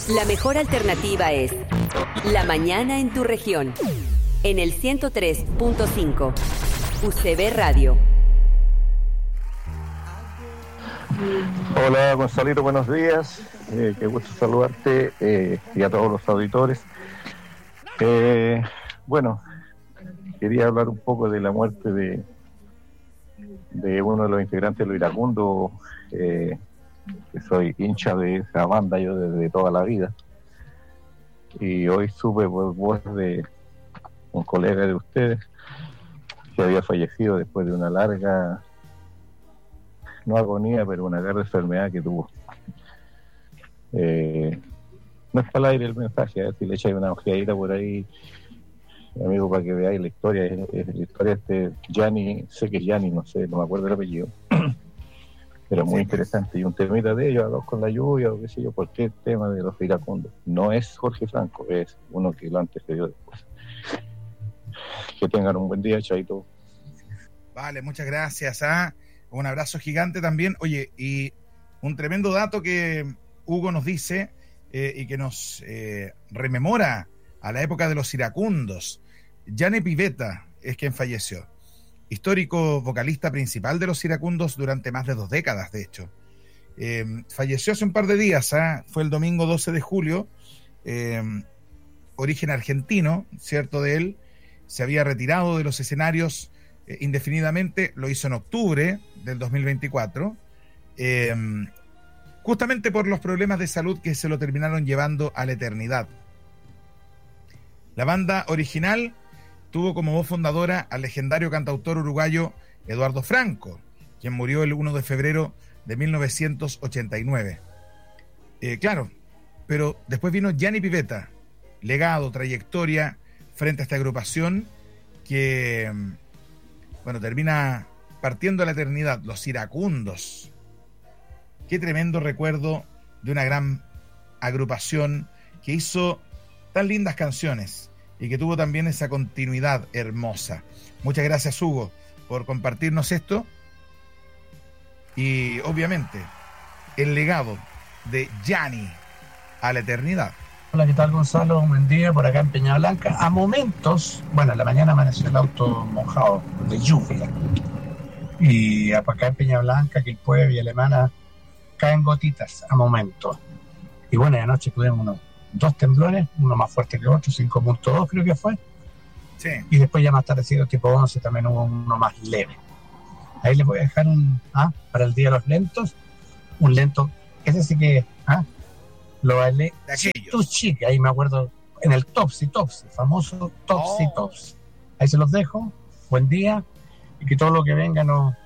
La mejor alternativa es La Mañana en tu región. En el 103.5. UCB Radio. Hola Gonzalito, buenos días. Qué gusto saludarte y a todos los auditores. Bueno, quería hablar un poco de la muerte de uno de los integrantes de Los Iracundos, que soy hincha de esa banda yo desde toda la vida. Y hoy supe por voz de un colega de ustedes que había fallecido después de una larga, no agonía, pero una larga enfermedad que tuvo. No está al aire el mensaje, si le echáis una ojeadita por ahí, amigo, para que veáis la historia. Es la historia de Gianni, sé que es Gianni, no me acuerdo el apellido, pero muy interesante. Y un temita de ellos, a dos con la lluvia, o qué sé yo, porque el tema de los iracundos no es Jorge Franco, es uno que lo antecedió después. Que tengan un buen día, chaito. Vale, muchas gracias. Un abrazo gigante también. Oye, y un tremendo dato que Hugo nos dice y que nos rememora a la época de los iracundos. Gianni Pivetta es quien falleció. Histórico vocalista principal de los iracundos durante más de 2 décadas, de hecho. Falleció hace un par de días, fue el domingo 12 de julio. Origen argentino, cierto, de él. Se había retirado de los escenarios indefinidamente, lo hizo en octubre del 2024, justamente por los problemas de salud que se lo terminaron llevando a la eternidad. La banda original tuvo como voz fundadora al legendario cantautor uruguayo Eduardo Franco, quien murió el 1 de febrero de 1989. Claro, pero después vino Gianni Pivetta, legado, trayectoria frente a esta agrupación que, bueno, termina partiendo a la eternidad, los iracundos. Qué tremendo recuerdo de una gran agrupación que hizo tan lindas canciones y que tuvo también esa continuidad hermosa. Muchas gracias, Hugo, por compartirnos esto. Y obviamente el legado de Gianni a la eternidad. Hola, ¿qué tal, Gonzalo? Un buen día por acá en Peña Blanca. A momentos, bueno, en la mañana amaneció el auto mojado de lluvia. Y acá en Peña Blanca, que el pueblo y Alemana caen gotitas a momentos. Y bueno, anoche tuvimos 2 temblores, uno más fuerte que otro, 5.2 creo que fue. Sí. Y después ya más tardecido, tipo 11, también hubo uno más leve. Ahí les voy a dejar para el Día de los Lentos, un lento, ese sí que, lo bailé chica, ahí me acuerdo, en el Topsy, famoso Topsy. Ahí se los dejo, buen día, y que todo lo que venga no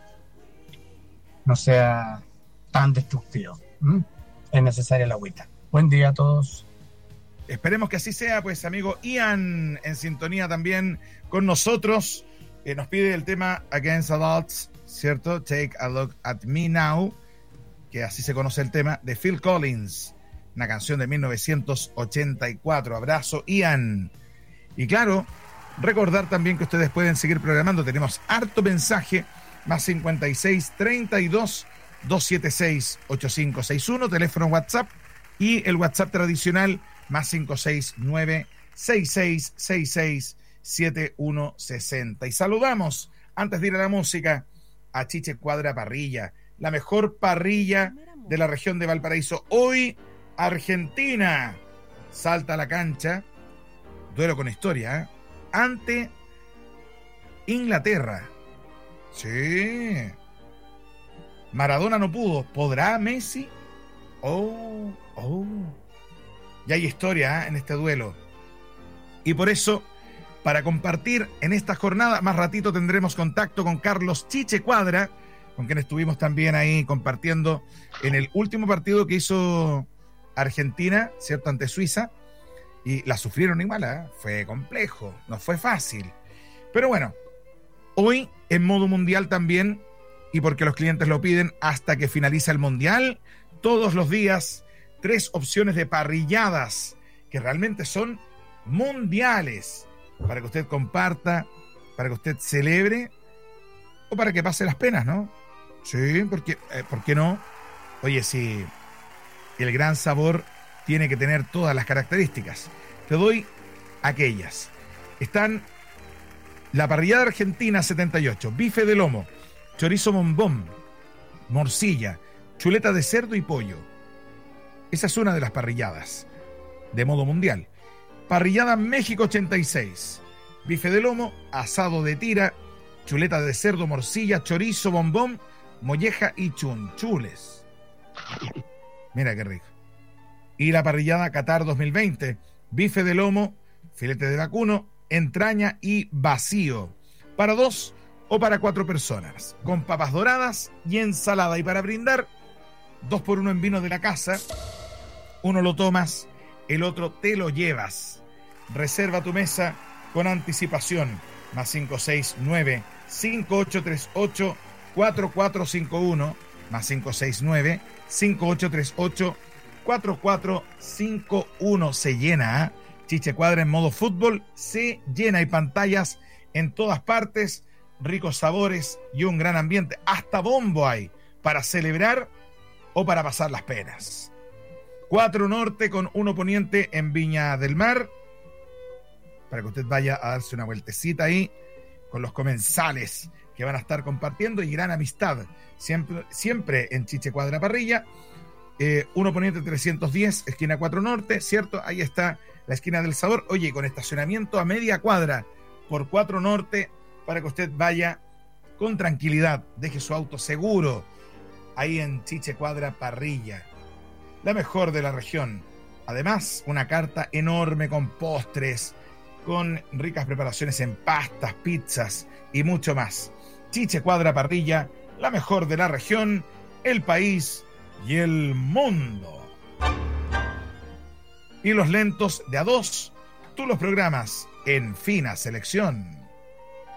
sea tan destructivo. Es necesaria la agüita. Buen día a todos. Esperemos que así sea, pues, amigo Ian, en sintonía también con nosotros. Nos pide el tema Against Adults, ¿cierto? Take a Look at Me Now, que así se conoce el tema, de Phil Collins, una canción de 1984. Abrazo, Ian. Y claro, recordar también que ustedes pueden seguir programando. Tenemos harto mensaje, más 56 32 276 8561, teléfono WhatsApp, y el WhatsApp tradicional, más 569 6666 7160. Y saludamos, antes de ir a la música, a Chiche Cuadra Parrilla, la mejor parrilla de la región de Valparaíso. Hoy Argentina salta a la cancha, duelo con historia, ante Inglaterra. Sí. Maradona no pudo. ¿Podrá Messi? Oh. Y hay historia en este duelo. Y por eso, para compartir en esta jornada, más ratito tendremos contacto con Carlos Chiche Cuadra, con quien estuvimos también ahí compartiendo en el último partido que hizo Argentina, ¿cierto?, ante Suiza. Y la sufrieron igual, fue complejo, no fue fácil. Pero bueno, hoy en modo mundial también, y porque los clientes lo piden, hasta que finaliza el mundial, todos los días, 3 opciones de parrilladas que realmente son mundiales, para que usted comparta, para que usted celebre o para que pase las penas, ¿no? Sí, porque, ¿por qué no? Oye, sí, el gran sabor tiene que tener todas las características. Te doy aquellas. Están la parrillada argentina 78, bife de lomo, chorizo bombón, morcilla, chuleta de cerdo y pollo. Esa es una de las parrilladas de modo mundial. Parrillada México 86, bife de lomo, asado de tira, chuleta de cerdo, morcilla, chorizo, bombón, molleja y chunchules. Mira qué rico. Y la parrillada Qatar 2020, bife de lomo, filete de vacuno, entraña y vacío, para 2 o para 4 personas, con papas doradas y ensalada. Y para brindar, 2x1 en vino de la casa. Uno lo tomas, el otro te lo llevas. Reserva tu mesa con anticipación. Más 569-5838-4451. Más 569-5838-4451. Se llena, ¿eh? Chiche Cuadra en modo fútbol se llena. Hay pantallas en todas partes, ricos sabores y un gran ambiente. Hasta bombo hay para celebrar o para pasar las penas. 4 Norte con 1 Poniente en Viña del Mar, para que usted vaya a darse una vueltecita ahí con los comensales que van a estar compartiendo, y gran amistad siempre en Chiche Cuadra Parrilla. 1 Poniente 310, esquina 4 Norte, ¿cierto? Ahí está la esquina del sabor. Oye, con estacionamiento a media cuadra por 4 Norte, para que usted vaya con tranquilidad, deje su auto seguro ahí en Chiche Cuadra Parrilla, la mejor de la región. Además, una carta enorme con postres, con ricas preparaciones en pastas, pizzas y mucho más. Chiche Cuadra Parrilla, la mejor de la región, el país y el mundo. Y los lentos de A2, tú los programas en fina selección.